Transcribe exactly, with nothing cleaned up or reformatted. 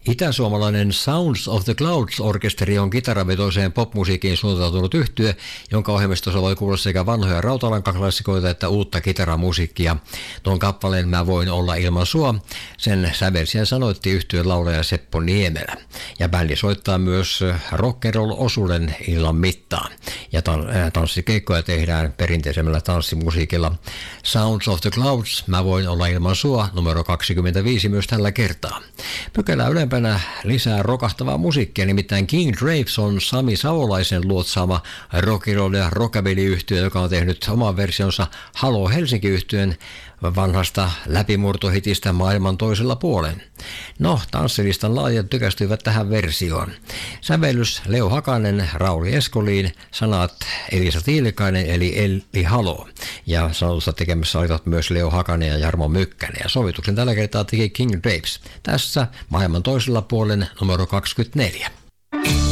Itäsuomalainen Sounds of the Clouds-orkesteri on kitaravetoiseen popmusiikkiin suuntautunut yhtye, jonka ohjelmistossa voi kuulla sekä vanhoja rautalankaklassikoita että uutta kitaramusiikkia. Tuon kappaleen Mä voin olla ilman sua, sen sävelsi ja sanoitti yhtyeen laulaja Seppo Niemelä. Ja bändi soittaa myös rock'n'roll-osuuden illan mittaan. Ja tanssikeikkoja tehdään perinteisemmällä tanssimusiikilla. Sounds of the Clouds, Mä voin olla ilman sua, numero kaksikymmentäviisi myös tällä kertaa. Pykälää ylempänä lisää rokahtavaa musiikkia, nimittäin King Drapes on Sami Savolaisen luotsaama rock'n'roll ja rockabilly-yhtye, joka on tehnyt oman versionsa Halo Helsinki-yhtyeen vanhasta läpimurtohitistä Maailman toisella puolen. No, tanssilistan laajat tykästyivät tähän versioon. Sävellys Leo Hakanen, Rauli Eskoliin, sanat Elisa Tiilikainen eli Eli Halo. Ja sanotusta tekemässä olivat myös Leo Hakanen ja Jarmo Mykkänen. Ja sovituksen tällä kertaa teki King Drapes. Tässä Maailman toisella puolen numero kaksikymmentäneljä.